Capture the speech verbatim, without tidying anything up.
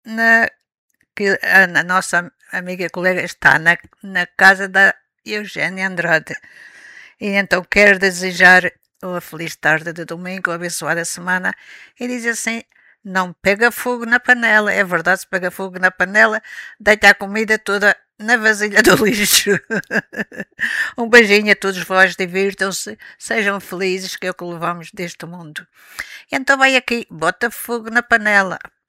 na, que a, a nossa amiga e colega está na, na casa da Eugénia Andrade. E então quero desejar uma feliz tarde de domingo, abençoada semana, e diz assim: não pega fogo na panela. É verdade, se pega fogo na panela, deita a comida toda na vasilha do lixo. Um beijinho a todos vós, divirtam-se, sejam felizes, que é o que levamos deste mundo. Então vai aqui, bota fogo na panela.